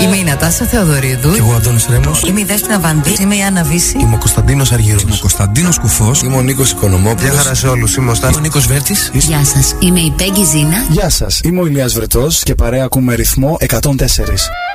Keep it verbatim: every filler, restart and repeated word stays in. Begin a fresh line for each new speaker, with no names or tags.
Είμαι η Νατάσα Θεοδωρίδου.
Και εγώ ο Αντώνης Ρέμος.
Είμαι η Δέσποινα Βανδύ. Είμαι η Άννα Βύση.
Είμαι ο Κωνσταντίνος Αργύρος. Είμαι ο Κωνσταντίνος Κουφός.
Είμαι ο Νίκος Οικονομόπουλος.
Γεια χαρά σε όλους. Είμαι ο Στάθης. Είμαι ο Νίκος Βέρτης.
Γεια σας. Είμαι η Πέγγι Ζήνα.
Γεια σας. Είμαι ο Ηλίας Βρετός και παρέα ακούμε ρυθμό εκατόν τέσσερα.